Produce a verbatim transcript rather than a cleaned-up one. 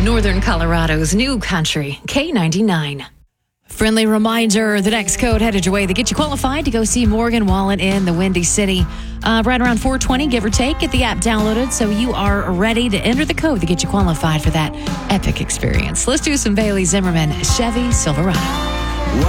Northern Colorado's new country, K ninety-nine. Friendly reminder, the next code headed your way to get you qualified to go see Morgan Wallen in the Windy City. Uh, right around four twenty, give or take. Get the app downloaded so you are ready to enter the code to get you qualified for that epic experience. Let's do some Bailey Zimmerman Chevy Silverado.